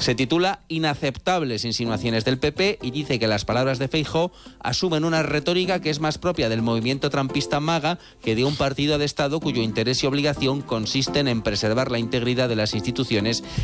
Se titula Inaceptables insinuaciones del PP y dice que las palabras de Feijóo asumen una retórica que es más propia del movimiento trampista MAGA que de un partido de Estado cuyo interés y obligación consisten en preservar la integridad de las instituciones